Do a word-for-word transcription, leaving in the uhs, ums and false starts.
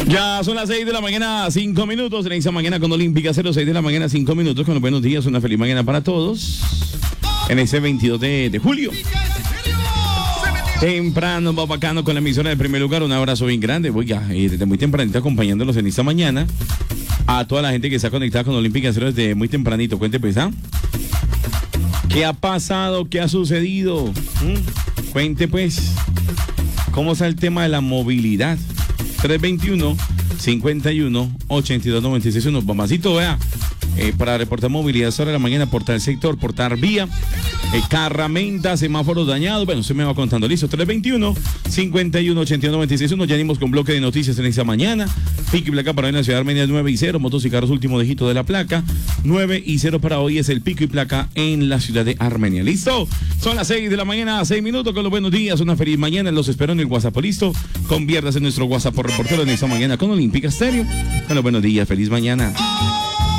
Ya son las seis de la mañana, cinco minutos. En esta mañana con Olímpica cero seis de la mañana, cinco minutos. Con los buenos días, una feliz mañana para todos. En ese veintidós de, de julio. Temprano, va bacano con la emisora de primer lugar. Un abrazo bien grande. Oiga, eh, desde muy tempranito acompañándolos en esta mañana. A toda la gente que está conectada con Olímpica cero desde muy tempranito. Cuente pues, ¿ah? ¿Qué ha pasado? ¿Qué ha sucedido? ¿Mm? Cuente pues. ¿Cómo está el tema de la movilidad? tres veintiuno, cincuenta y uno, ochenta y dos, noventa y seis. Uno, mamacito, vea. Eh, para reportar movilidad hora de la mañana, portar sector, portar vía, eh, carramenta, semáforos dañados. Bueno, usted me va contando. Listo, tres veintiuno, cincuenta y uno, ochenta y dos, noventa y seis. Uno, ya venimos con bloque de noticias en esta mañana. Pico y placa para hoy en la ciudad de Armenia, nueve y cero. Motos y carros, último dígito de la placa. nueve y cero para hoy es el pico y placa en la ciudad de Armenia. ¿Listo? Son las seis de la mañana, seis minutos con los buenos días. Una feliz mañana. Los espero en el WhatsApp. ¿Listo? Conviértase en nuestro WhatsApp por reportero en esta mañana con Olímpica Estéreo. Con los buenos días. Feliz mañana.